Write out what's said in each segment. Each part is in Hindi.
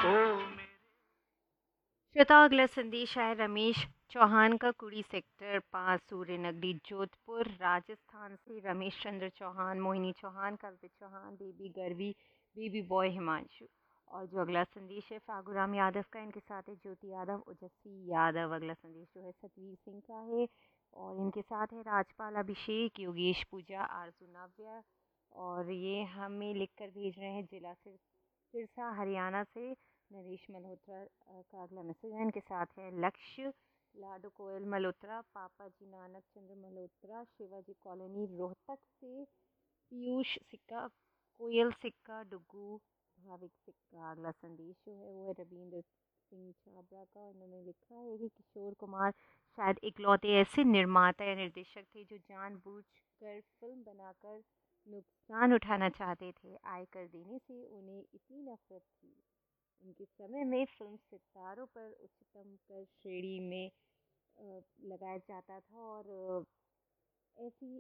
श्रोता, अगला संदेश है रमेश चौहान का, कुड़ी सेक्टर 5, सूर्य नगरी, जोधपुर, राजस्थान से। रमेश चंद्र चौहान, मोहिनी चौहान, कल्पित Chauhan, baby गर्वी, baby boy Himanshu. और जो अगला संदेश है फागुराम यादव का, इनके साथ है ज्योति यादव, ओजस्वी यादव। अगला संदेश जो है सतवीर सिंह का है और इनके साथ है राजपाल अभिषेक, योगेश पूजा, आरजू नव्या। और ये हमें लिखकर भेज रहे हैं जिला सिरसा हरियाणा से नरेश मल्होत्रा का अगला मैसेज है। इनके साथ है लक्ष्य, लाडो कोयल मल्होत्रा, पापा जी नानक चंद्र मल्होत्रा, शिवाजी कॉलोनी रोहतक से। पीयूष सिक्का, कोयल सिक्का, डुगू, भाविक सिक्का। अगला संदेश जो है वो है रविंद्र सिंह छाबरा का। इन्होंने लिखा है कि किशोर कुमार शायद इकलौते ऐसे निर्माता या निर्देशक थे जो जानबूझकर फिल्म बनाकर नुकसान उठाना चाहते थे। आयकर देने से उन्हें इतनी नफरत थी। उनके समय में फिल्म सितारों पर उच्चतम कर श्रेणी में लगाया जाता था। और ऐसी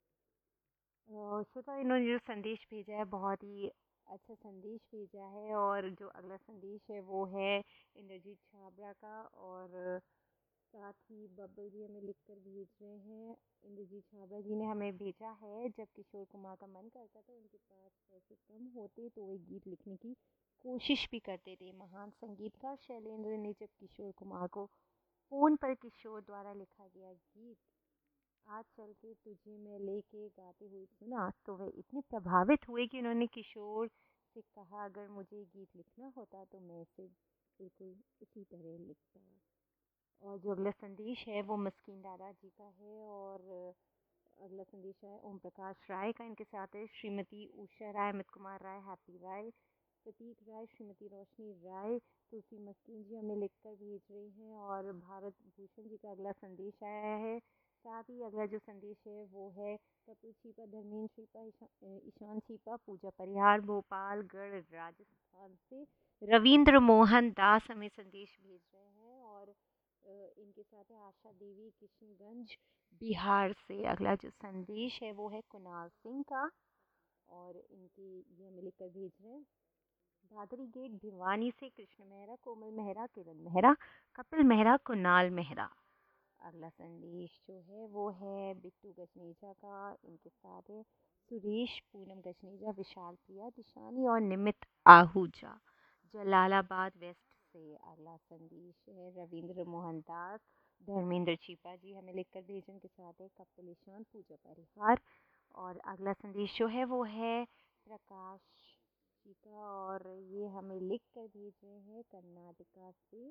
श्रोता, इन्होंने जो संदेश भेजा है बहुत ही अच्छा संदेश भेजा है। और जो अगला संदेश है वो है इंद्रजीत छाबड़ा का। और साथ ही बब्बल जी हमें लिखकर भेज रहे हैं। इंद्रजीत छाबड़ा जी ने हमें भेजा है, जब किशोर कुमार का मन करता था उनके पास पैसे कम होते तो वे गीत लिखने की कोशिश भी करते थे। महान संगीतकार शैलेंद्र ने जब किशोर कुमार को फ़ोन पर किशोर द्वारा लिखा गया गीत आज चल के तुझे मैं लेके गाते हुए सुना तो वे इतने प्रभावित हुए कि उन्होंने किशोर से कहा, अगर मुझे गीत लिखना होता तो मैं इसे बिल्कुल इसी तरह लिखता। और जो अगला संदेश है वो मस्कीन दादा जी का है। और अगला संदेश है ओम प्रकाश राय का। इनके साथ है श्रीमती उषा राय, अमित कुमार राय, हैप्पी राय, प्रतीक राय, श्रीमती रोशनी राय। तुलसी मस्कीन जी हमें लिखकर भेज रही हैं। और भारत भूषण जी का अगला संदेश आया है। साथ ही अगला जो संदेश है वो है कपिल छिपा, धर्मेंद्र छिपा, ईशान छिपा, पूजा परिहार, भोपालगढ़ राजस्थान से। रविंद्र मोहन दास हमें संदेश भेज रहे हैं। और इनके साथ है आशा देवी, किशनगंज बिहार से। अगला जो संदेश है वो है कुणाल सिंह का। और इनकी ये हमें लिखकर भेज रहे हैं दादरी गेट भिवानी से। कृष्ण मेहरा, कोमल मेहरा, किरण मेहरा, कपिल मेहरा, कुणाल मेहरा। अगला संदेश जो है वो है बिट्टू गजनेजा का। इनके साथ है सुरेश, पूनम गजनेजा, विशाल प्रिया, दिशानी और निमित आहूजा, जलालाबाद वेस्ट से। अगला संदेश है रविंद्र मोहन दास, धर्मेंद्र चीपा जी हमें लिखकर भेजन के साथ है कपिल ईशान, पूजा परिहार। और अगला संदेश जो है वो है प्रकाश जी का। और ये हमें लिख कर भेज रहे हैं कर्नाटका से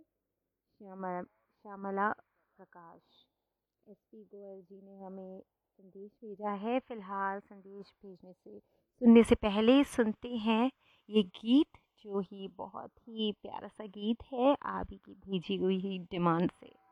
श्यामला प्रकाश। एसपी गोयल जी ने हमें संदेश भेजा है। फिलहाल संदेश भेजने से सुनने से पहले सुनते हैं ये गीत, जो ही बहुत ही प्यारा सा गीत है आप ही की भेजी हुई ही डिमांड से।